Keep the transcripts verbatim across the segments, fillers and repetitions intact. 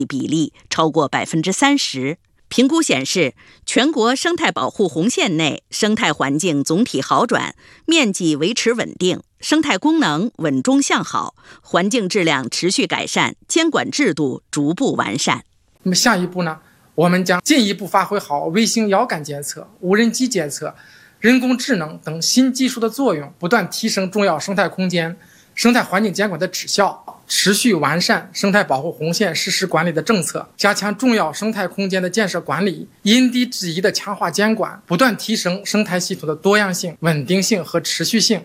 比例超过百分之三十。评估显示，全国生态保护红线内生态环境总体好转，面积维持稳定，生态功能稳中向好，环境质量持续改善，监管制度逐步完善。 那么下一步呢，我们将进一步发挥好卫星遥感监测、无人机监测、人工智能等新技术的作用，不断提升重要生态空间、生态环境监管的质效，持续完善生态保护红线实施管理的政策，加强重要生态空间的建设管理，因地制宜的强化监管，不断提升生态系统的多样性、稳定性和持续性。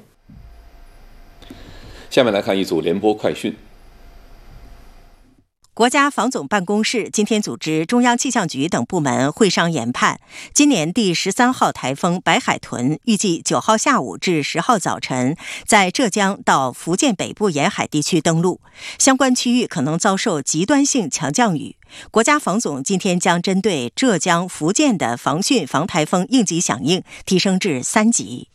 下面来看一组联播快讯。 国家防总办公室今天组织中央气象局等部门会商研判，今年第十三号台风白海豚预计九号下午至十号早晨在浙江到福建北部沿海地区登陆，相关区域可能遭受极端性强降雨。国家防总今天将针对浙江、福建的防汛防台风应急响应提升至三级。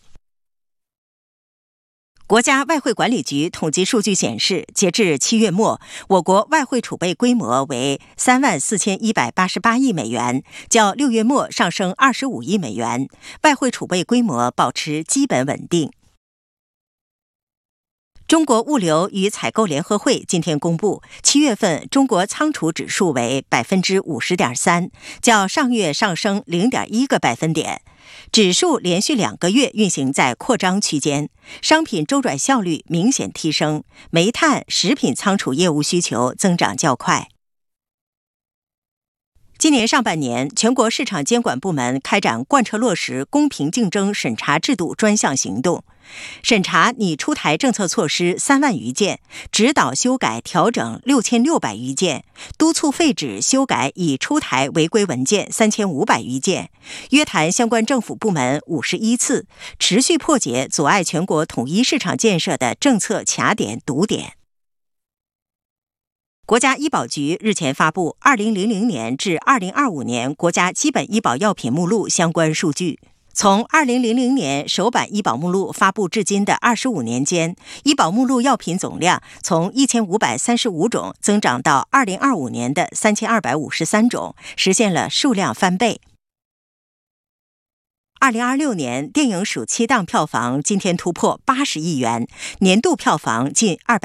国家外汇管理局统计数据显示，截至七月末，我国外汇储备规模为三万四千一百八十八亿美元，较六月末上升二十五亿美元，外汇储备规模保持基本稳定。中国物流与采购联合会今天公布，七月份中国仓储指数为百分之五十点三，较上月上升零点一个百分点。指数连续两个月运行在扩张区间，商品周转效率明显提升，煤炭、食品仓储业务需求增长较快。今年上半年，全国市场监管部门开展贯彻落实公平竞争审查制度专项行动，审查拟出台政策措施三万余件，指导修改调整六千六百余件，督促废止修改已出台违规文件三千五百余件，约谈相关政府部门五十一次，持续破解阻碍全国统一市场建设的政策卡点堵点。国家医保局日前发布二零零零年至二零二五年国家基本医保药品目录相关数据。从二零零零年首版医保目录发布至今的二十五年间，医保目录药品总量从一千五百三十五种增长到二零二五年的三千二百五十三种，实现了数量翻倍。二零二六年电影暑期档票房今天突破八十亿元，年度票房近二百